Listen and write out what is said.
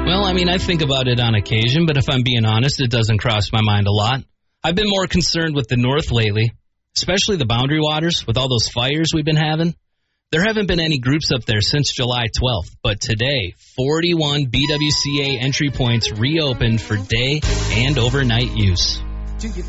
Well, I mean, I think about it on occasion, but if I'm being honest, it doesn't cross my mind a lot. I've been more concerned with the north lately, especially the Boundary Waters with all those fires we've been having. There haven't been any groups up there since July 12th, but today, 41 BWCA entry points reopened for day and overnight use.